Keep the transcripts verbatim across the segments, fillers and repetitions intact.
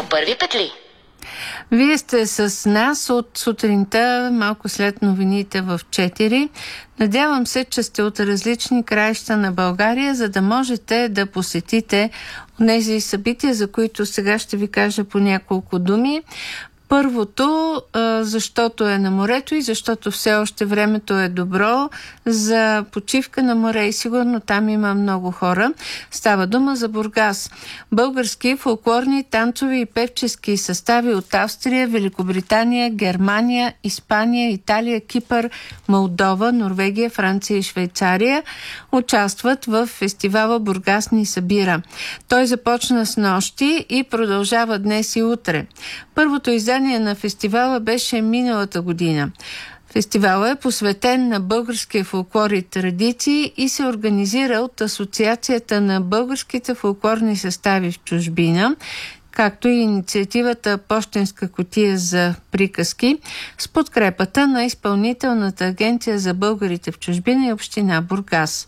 първи петли. Вие сте с нас от сутринта, малко след новините в четири. Надявам се, че сте от различни краища на България, за да можете да посетите тези събития, за които сега ще ви кажа по няколко думи. Първото, защото е на морето и защото все още времето е добро за почивка на море и сигурно там има много хора. Става дума за Бургас. Български фолклорни, танцови и певчески състави от Австрия, Великобритания, Германия, Испания, Италия, Кипър, Молдова, Норвегия, Франция и Швейцария участват в фестивала Бургас ни събира. Той започна с нощи и продължава днес и утре. Първото издание на фестивала беше миналата година. Фестивалът е посветен на българския фолклор и традиции и се организира от Асоциацията на българските фолклорни състави в чужбина, както и инициативата Пощенска кутия за приказки с подкрепата на Изпълнителната агенция за българите в чужбина и община Бургас.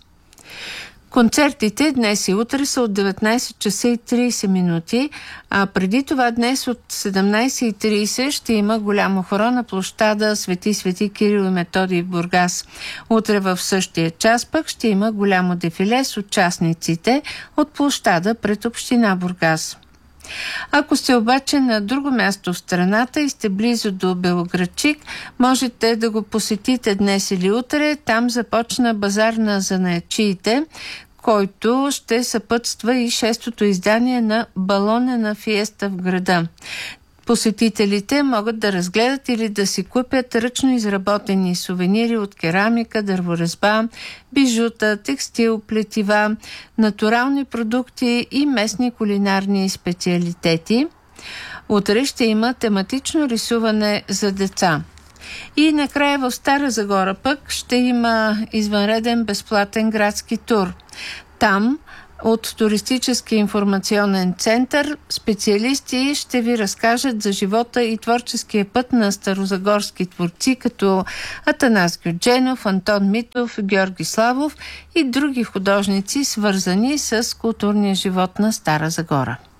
Концертите днес и утре са от деветнайсет часа и трийсет минути, а преди това днес от седемнайсет и трийсет ще има голямо хоро на площада Свети Свети Кирил и Методий в Бургас. Утре в същия час пък ще има голямо дефиле с участниците от площада пред община Бургас. Ако сте обаче на друго място в страната и сте близо до Белоградчик, можете да го посетите днес или утре. Там започна базар на занаятчиите, който ще съпътства и шестото издание на балонена фиеста в града. Посетителите могат да разгледат или да си купят ръчно изработени сувенири от керамика, дърворезба, бижута, текстил, плетива, натурални продукти и местни кулинарни специалитети. Утре ще има тематично рисуване за деца. И накрая в Стара Загора пък ще има извънреден безплатен градски тур. Там от Туристически информационен център специалисти ще ви разкажат за живота и творческия път на старозагорски творци като Атанас Гюдженов, Антон Митов, Георги Славов и други художници, свързани с културния живот на Стара Загора.